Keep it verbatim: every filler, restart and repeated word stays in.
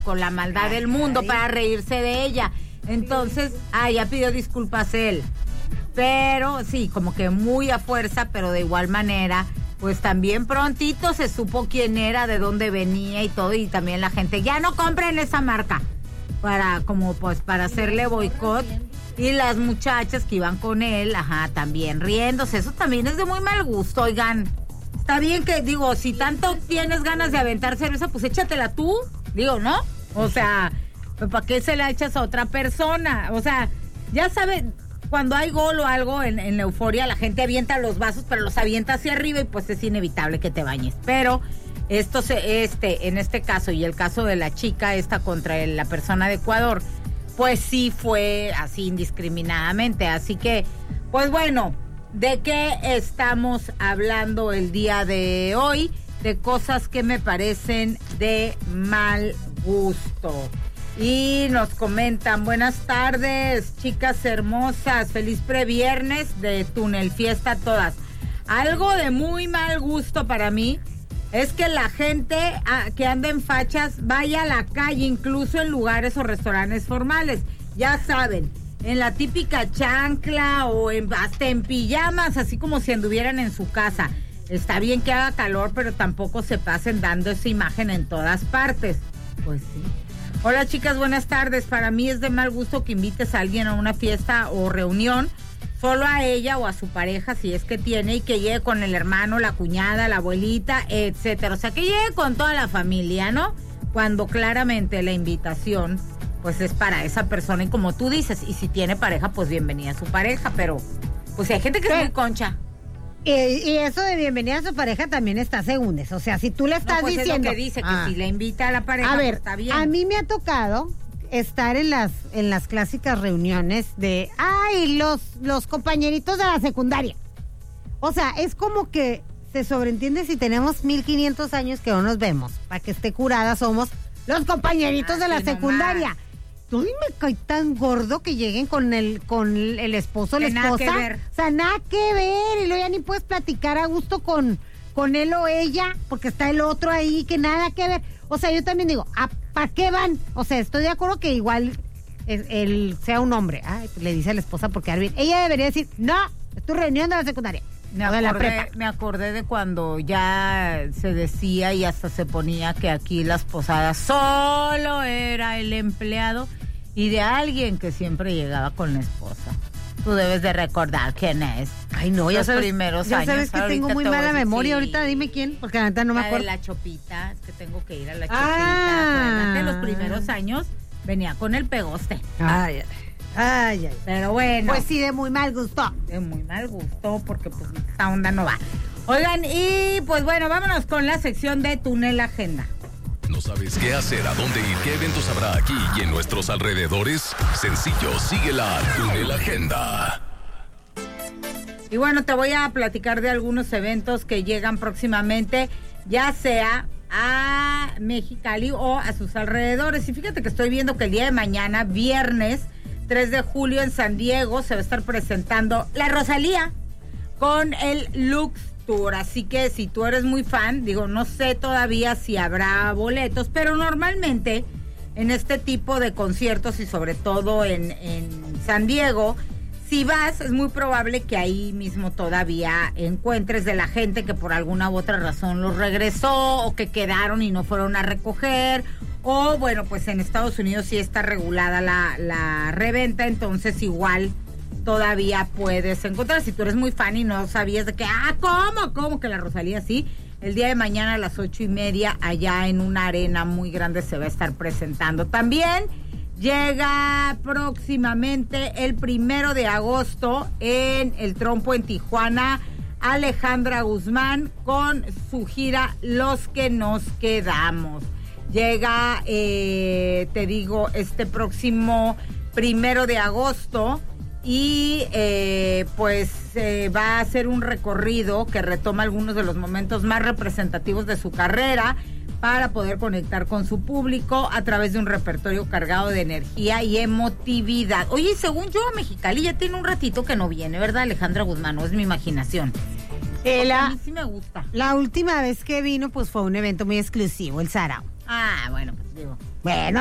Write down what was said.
con la maldad del mundo para reírse de ella. Entonces, ah, ya pidió disculpas él. Pero sí, como que muy a fuerza, pero de igual manera, pues también prontito se supo quién era, de dónde venía y todo, y también la gente, ya no compren esa marca, para como pues para hacerle boicot. Y las muchachas que iban con él, ajá, también riéndose. Eso también es de muy mal gusto, oigan. Está bien que, digo, si tanto tienes ganas de aventar cerveza, pues échatela tú, digo, ¿no? O sea, ¿para qué se la echas a otra persona? O sea, ya saben, cuando hay gol o algo en, en la euforia, la gente avienta los vasos, pero los avienta hacia arriba y pues es inevitable que te bañes. Pero esto se, este, en este caso y el caso de la chica esta contra el, la persona de Ecuador, pues sí fue así indiscriminadamente. Así que, pues bueno, ¿de qué estamos hablando el día de hoy? De cosas que me parecen de mal gusto. Y nos comentan, buenas tardes, chicas hermosas, feliz previernes de Túnel Fiesta a todas. Algo de muy mal gusto para mí es que la gente ah, que anda en fachas vaya a la calle, incluso en lugares o restaurantes formales. Ya saben, en la típica chancla o en, hasta en pijamas, así como si anduvieran en su casa. Está bien que haga calor, pero tampoco se pasen dando esa imagen en todas partes. Pues sí. Hola chicas, buenas tardes. Para mí es de mal gusto que invites a alguien a una fiesta o reunión, solo a ella o a su pareja, si es que tiene, y que llegue con el hermano, la cuñada, la abuelita, etcétera. O sea, que llegue con toda la familia, ¿no? Cuando claramente la invitación, pues es para esa persona, y como tú dices, y si tiene pareja, pues bienvenida a su pareja, pero pues si hay gente que ¿Qué? es muy concha. Y, y eso de bienvenida a su pareja también está según eso. O sea, si tú le estás no, pues diciendo... Es lo que dice, que ah. si le invita a la pareja, a ver, pues está bien. A mí me ha tocado estar en las en las clásicas reuniones de, ay, los, los compañeritos de la secundaria. O sea, es como que se sobreentiende si tenemos mil quinientos años que no nos vemos. Para que esté curada somos los compañeritos ah, de la sí, secundaria. Nomás. Tú me cae tan gordo que lleguen con el con el esposo o la esposa. Nada que ver. O sea, nada que ver. Y luego ya ni puedes platicar a gusto con, con él o ella, porque está el otro ahí que nada que ver. O sea, yo también digo, ¿para qué van? O sea, estoy de acuerdo que igual él, él sea un hombre. Ay, le dice a la esposa por quedar bien. Ella debería decir, no, es tu reunión de la secundaria. Me acordé, de la prepa. me acordé de cuando ya se decía y hasta se ponía que aquí las posadas solo era el empleado y de alguien que siempre llegaba con la esposa. Tú debes de recordar quién es. Ay, no, Los ya sabes, primeros ya años. sabes que tengo muy mala memoria. Sí. Ahorita dime quién, porque ahorita no me acuerdo. La de la Chopita, es que tengo que ir a la Chopita. Ah. De los primeros años venía con el pegoste. Ay, ay, ay. Pero bueno. Pues sí, de muy mal gusto. De muy mal gusto, porque pues esta onda no va. Oigan, y pues bueno, vámonos con la sección de Túnel Agenda. ¿No sabes qué hacer, a dónde ir, qué eventos habrá aquí y en nuestros alrededores? Sencillo, síguela, Túnel Agenda. Y bueno, te voy a platicar de algunos eventos que llegan próximamente, ya sea a Mexicali o a sus alrededores. Y fíjate que estoy viendo que el día de mañana, viernes tres de julio, en San Diego, se va a estar presentando la Rosalía con el Lux Tour. Así que si tú eres muy fan, digo, no sé todavía si habrá boletos, pero normalmente en este tipo de conciertos y sobre todo en, en San Diego, si vas, es muy probable que ahí mismo todavía encuentres de la gente que por alguna u otra razón los regresó o que quedaron y no fueron a recoger. O bueno, pues en Estados Unidos sí está regulada la, la reventa, entonces igual todavía puedes encontrar. Si tú eres muy fan y no sabías de que, ah, ¿cómo? ¿Cómo que la Rosalía sí? El día de mañana a las ocho y media allá en una arena muy grande se va a estar presentando. También llega próximamente el primero de agosto en el Trompo en Tijuana Alejandra Guzmán con su gira Los que nos quedamos. Llega, eh, te digo, este próximo primero de agosto y eh, pues eh, va a hacer un recorrido que retoma algunos de los momentos más representativos de su carrera para poder conectar con su público a través de un repertorio cargado de energía y emotividad. Oye, según yo, Mexicali ya tiene un ratito que no viene, ¿verdad, Alejandra Guzmán? ¿O es mi imaginación? Eh, la, a mí sí me gusta. La última vez que vino, pues fue un evento muy exclusivo, el Sarao. Ah, bueno, pues digo, Bueno,